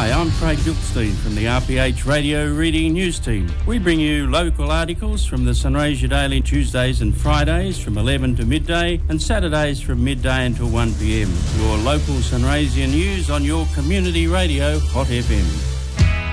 Hi, I'm Craig Gilstein from the RPH Radio Reading News Team. We bring you local articles from the Sunraysia Daily Tuesdays and Fridays from 11 to midday and Saturdays from midday until 1 p.m. Your local Sunraysia news on your community radio, Hot FM.